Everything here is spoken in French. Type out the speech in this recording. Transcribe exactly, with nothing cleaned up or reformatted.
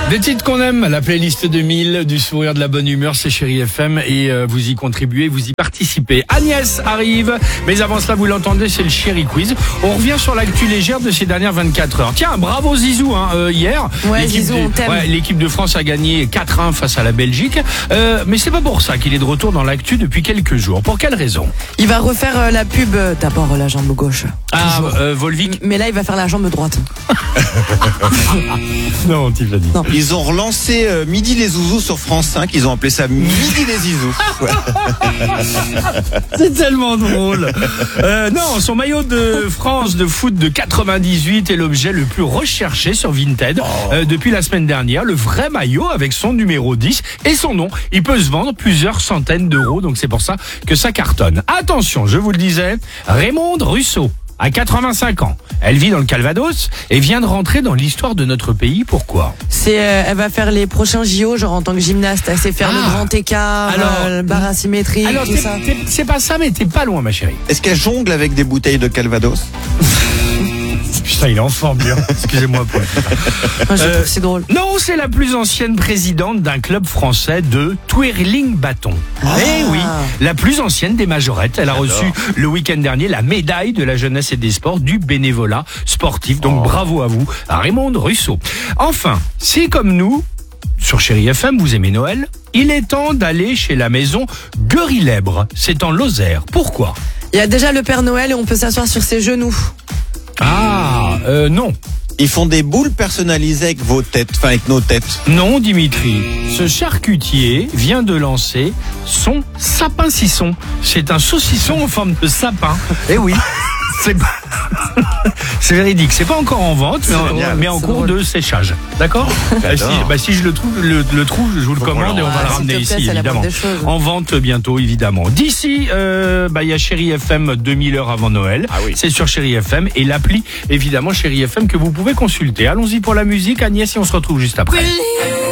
Des titres qu'on aime, la playlist deux mille, du sourire, de la bonne humeur, c'est Chérie F M et euh, vous y contribuez, vous y participez. Agnès arrive, mais avant cela, vous l'entendez, c'est le Chérie Quiz. On revient sur l'actu légère de ces dernières vingt-quatre heures. Tiens, bravo Zizou, hein, euh, hier. Ouais, l'équipe Zizou, de, on t'aime. ouais, l'équipe de France a gagné quatre un face à la Belgique. Euh, mais c'est pas pour ça qu'il est de retour dans l'actu depuis quelques jours. Pour quelle raison? Il va refaire euh, la pub, euh, d'abord euh, la jambe gauche. Ah, Toujours. euh, Volvic. Mais là, il va faire la jambe droite. Non, tu l'as dit. Non. Ils ont relancé euh, Midi les Zouzous sur France cinq, ils ont appelé ça Midi les Zizous. Ouais. C'est tellement drôle. Euh, non, son maillot de France de foot de quatre-vingt-dix-huit est l'objet le plus recherché sur Vinted euh, depuis la semaine dernière. Le vrai maillot avec son numéro dix et son nom. Il peut se vendre plusieurs centaines d'euros, donc c'est pour ça que ça cartonne. Attention, je vous le disais, Raymonde Russo a quatre-vingt-cinq ans. Elle vit dans le Calvados et vient de rentrer dans l'histoire de notre pays. Pourquoi? C'est, euh, elle va faire les prochains J O, genre en tant que gymnaste. Elle sait faire Ah. le grand écart, Alors, euh, le barre asymétrique, Alors, tout t'es- ça. t'es- c'est pas ça, mais t'es pas loin, ma chérie. Est-ce qu'elle jongle avec des bouteilles de Calvados? Putain, il est en forme, bien. Excusez-moi pour Moi, je Euh, trouve que c'est drôle. Non, c'est la plus ancienne présidente d'un club français de twirling bâton. Eh oui, la plus ancienne des majorettes. Elle a reçu le week-end dernier la médaille de la jeunesse et des sports du bénévolat sportif. Donc bravo à vous, à Raymonde Russo. Enfin, si comme nous, sur Chérie F M, vous aimez Noël, il est temps d'aller chez la maison Gueurillèbre. C'est en Lozère. Pourquoi? Il y a déjà le Père Noël et on peut s'asseoir sur ses genoux. Ah, euh, non. Ils font des boules personnalisées avec vos têtes, enfin avec nos têtes. Non, Dimitri. Ce charcutier vient de lancer son sapin sisson. C'est un saucisson en forme de sapin. Eh oui. C'est pas... c'est véridique. C'est pas encore en vente, mais en, génial, mais en c'est cours drôle. de séchage. D'accord? Bah, si, bah, si je le trouve, le, le trouve, je vous le Faut commande qu'on et on va Ah, le s'il ramener te plaît, ici, c'est la évidemment. moindre des choses. En vente bientôt, évidemment. D'ici, euh, bah, il y a Chérie F M deux mille heures avant Noël. Ah oui. C'est sur Chérie F M et l'appli, évidemment, Chérie F M que vous pouvez consulter. Allons-y pour la musique, Agnès, et on se retrouve juste après.